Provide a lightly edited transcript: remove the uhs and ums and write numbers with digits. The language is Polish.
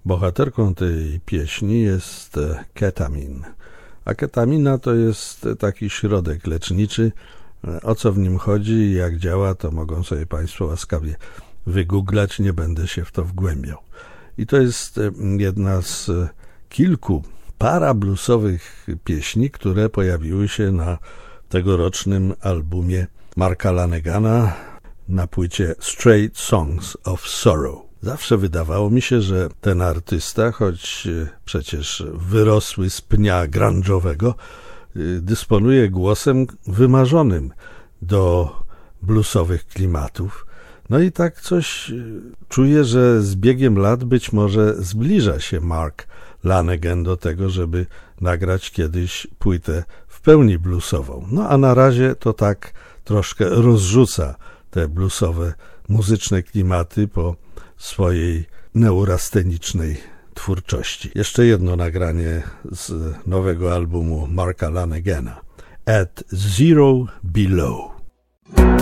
Bohaterką tej pieśni jest ketamin. A ketamina to jest taki środek leczniczy. O co w nim chodzi i jak działa, to mogą sobie Państwo łaskawie wygooglać, nie będę się w to wgłębiał. I to jest jedna z kilku parabluesowych pieśni, które pojawiły się na tegorocznym albumie Marka Lanegana na płycie Straight Songs of Sorrow. Zawsze wydawało mi się, że ten artysta, choć przecież wyrosły z pnia grunge'owego, dysponuje głosem wymarzonym do bluesowych klimatów. No i tak coś czuję, że z biegiem lat być może zbliża się Mark Lanegan do tego, żeby nagrać kiedyś płytę w pełni bluesową. No a na razie to tak troszkę rozrzuca te bluesowe muzyczne klimaty po swojej neurastenicznej twórczości. Jeszcze jedno nagranie z nowego albumu Marka Lanegana. At Zero Below.